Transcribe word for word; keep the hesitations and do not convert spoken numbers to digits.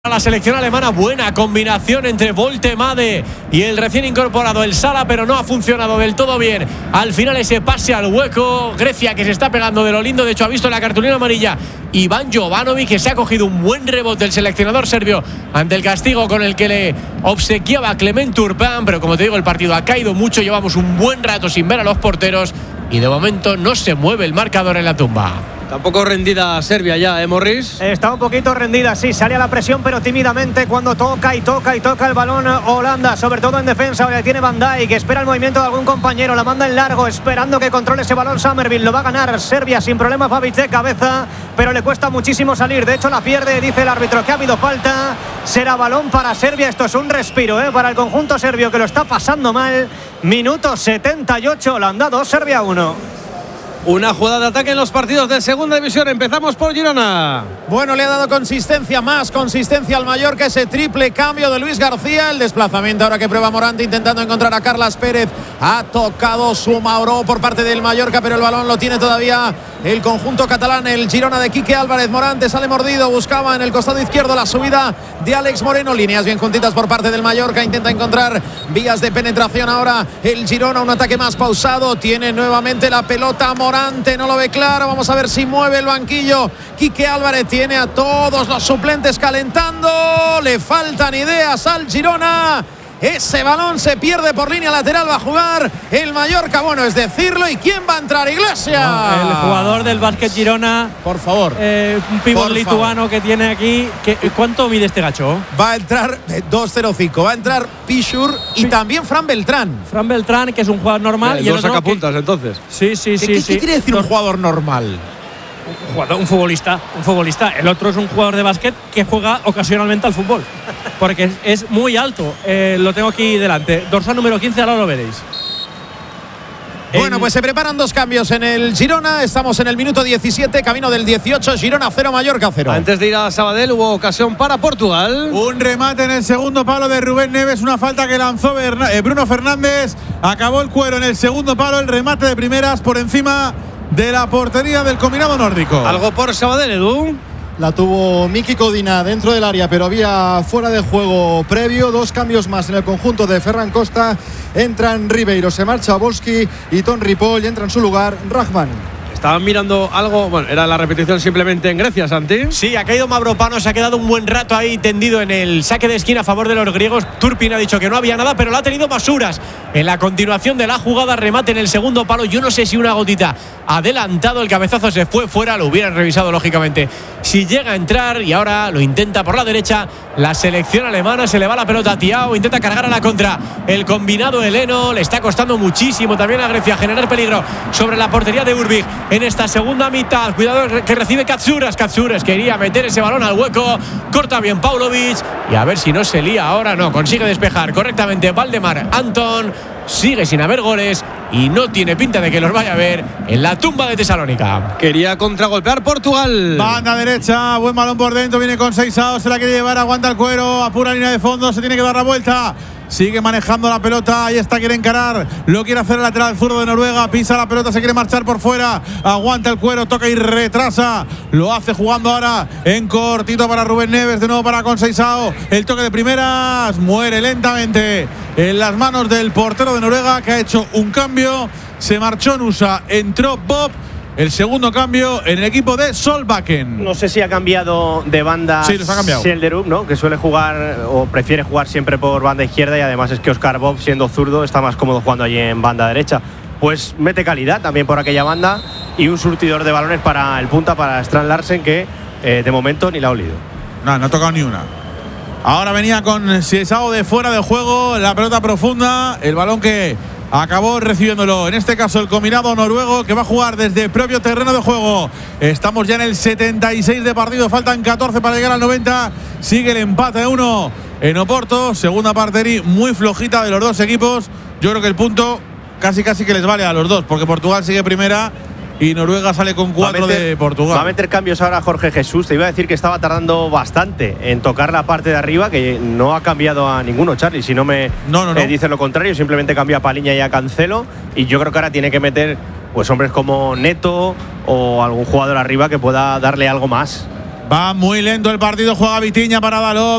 A la selección alemana, buena combinación entre Woltemade y el recién incorporado el Sala, pero no ha funcionado del todo bien. Al final ese pase al hueco. Grecia que se está pegando de lo lindo, de hecho ha visto la cartulina amarilla Iván Jovanovic, que se ha cogido un buen rebote el seleccionador serbio ante el castigo con el que le obsequiaba Clement Turpin, pero como te digo, el partido ha caído mucho, llevamos un buen rato sin ver a los porteros y de momento no se mueve el marcador en la tumba. Tampoco rendida Serbia ya, ¿eh, Morris? Está un poquito rendida, sí, sale a la presión, pero tímidamente cuando toca y toca y toca el balón Holanda, sobre todo en defensa, le tiene Van Dijk, que espera el movimiento de algún compañero, la manda en largo, esperando que controle ese balón Summerville, lo va a ganar Serbia sin problemas, Babic de cabeza, pero le cuesta muchísimo salir, de hecho la pierde, dice el árbitro que ha habido falta, será balón para Serbia, esto es un respiro, ¿eh? Para el conjunto serbio que lo está pasando mal, minuto setenta y ocho, Holanda dos, Serbia uno. Una jugada de ataque en los partidos de segunda división. Empezamos por Girona. Bueno, le ha dado consistencia, más consistencia al Mallorca, ese triple cambio de Luis García. El desplazamiento ahora que prueba Morante intentando encontrar a Carlas Pérez. Ha tocado su Mauro por parte del Mallorca, pero el balón lo tiene todavía el conjunto catalán. El Girona de Quique Álvarez. Morante sale mordido, buscaba en el costado izquierdo la subida de Alex Moreno. Líneas bien juntitas por parte del Mallorca. Intenta encontrar vías de penetración ahora el Girona. Un ataque más pausado. Tiene nuevamente la pelota Morante, no lo ve claro, vamos a ver si mueve el banquillo. Quique Álvarez tiene a todos los suplentes calentando, le faltan ideas al Girona. Ese balón se pierde por línea lateral, va a jugar el Mallorca, bueno, es decirlo. ¿Y quién va a entrar? Iglesias. No, el jugador del Básquet Girona, por favor, eh, un pívot lituano que tiene aquí. Que, ¿Cuánto mide este gacho? Va a entrar eh, dos cero cinco, va a entrar Pichur y también Fran Beltrán. Fran Beltrán, que es un jugador normal. Eh, y dos sacapuntas, que... entonces. Sí, sí, sí. ¿Qué, sí. ¿qué quiere decir un jugador normal? Un, jugador, un futbolista, un futbolista. El otro es un jugador de básquet que juega ocasionalmente al fútbol, porque es, es muy alto. Eh, lo tengo aquí delante. Dorsal número quince, ahora lo veréis. Bueno, pues se preparan dos cambios en el Girona. Estamos en el minuto diecisiete, camino del dieciocho. Girona cero, Mallorca cero. Antes de ir a Sabadell hubo ocasión para Portugal. Un remate en el segundo palo de Rubén Neves, una falta que lanzó Bruno Fernández. Acabó el cuero en el segundo palo, el remate de primeras por encima de la portería del combinado nórdico. Algo por Sabadell, Edu. La tuvo Miki Codina dentro del área, pero había fuera de juego previo. Dos cambios más en el conjunto de Ferran Costa. Entran Ribeiro, se marcha Volsky y Ton Ripoll, y entra en su lugar Rahman. Estaban mirando algo, bueno, era la repetición simplemente en Grecia, Santi. Sí, ha caído Mavropanos, se ha quedado un buen rato ahí tendido en el saque de esquina a favor de los griegos. Turpin ha dicho que no había nada, pero lo ha tenido Masuras. En la continuación de la jugada, remate en el segundo palo. Yo no sé si una gotita adelantado, el cabezazo se fue fuera, lo hubieran revisado lógicamente si llega a entrar, y ahora lo intenta por la derecha la selección alemana. Se le va la pelota a Thiago, intenta cargar a la contra el combinado heleno, le está costando muchísimo también a Grecia generar peligro sobre la portería de Urbich en esta segunda mitad. Cuidado que recibe Katsouras. Katsouras quería meter ese balón al hueco, corta bien Paulovic y a ver si no se lía ahora. No, consigue despejar correctamente Valdemar Anton. Sigue sin haber goles y no tiene pinta de que los vaya a ver en la tumba de Tesalónica. Quería contragolpear Portugal. Banda derecha, buen balón por dentro, viene con Seixao, se la quiere llevar, aguanta el cuero, apura línea de fondo, se tiene que dar la vuelta. Sigue manejando la pelota, ahí está, quiere encarar, lo quiere hacer el lateral zurdo de Noruega, pisa la pelota, se quiere marchar por fuera, aguanta el cuero, toca y retrasa, lo hace jugando ahora en cortito para Rubén Neves, de nuevo para Conceição, el toque de primeras, muere lentamente en las manos del portero de Noruega, que ha hecho un cambio, se marchó Nusa, entró Bob. El segundo cambio en el equipo de Solbakken. No sé si ha cambiado de banda. Sí, los ha cambiado. Selderup, ¿no? Que suele jugar o prefiere jugar siempre por banda izquierda, y además es que Oscar Bob, siendo zurdo, está más cómodo jugando allí en banda derecha. Pues mete calidad también por aquella banda y un surtidor de balones para el punta, para Strand Larsen, que eh, de momento ni la ha olido. No, no ha tocado ni una. Ahora venía con Seixao de fuera de juego, la pelota profunda, el balón que acabó recibiéndolo, en este caso el combinado noruego, que va a jugar desde propio terreno de juego. Estamos ya en el setenta y seis de partido, faltan catorce para llegar al noventa. Sigue el empate de uno en Oporto. Segunda parte muy flojita de los dos equipos. Yo creo que el punto casi casi que les vale a los dos, porque Portugal sigue primera y Noruega sale con cuatro meter, de Portugal. Va a meter cambios ahora Jorge Jesús. Te iba a decir que estaba tardando bastante en tocar la parte de arriba, que no ha cambiado a ninguno, Charlie. Si no me no, no, no. Eh, dice lo contrario, simplemente cambia a Paliña y a Cancelo. Y yo creo que ahora tiene que meter pues hombres como Neto o algún jugador arriba que pueda darle algo más. Va muy lento el partido, juega Vitinha para Dalot.